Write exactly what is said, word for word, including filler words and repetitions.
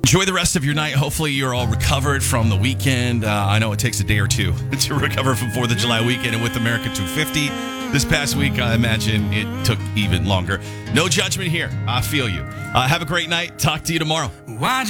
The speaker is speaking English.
Enjoy the rest of your night. Hopefully you're all recovered from the weekend. Uh, I know it takes a day or two to recover from fourth of July weekend. And with America two fifty this past week, I imagine it took even longer. No judgment here. I feel you. Uh, have a great night. Talk to you tomorrow. Why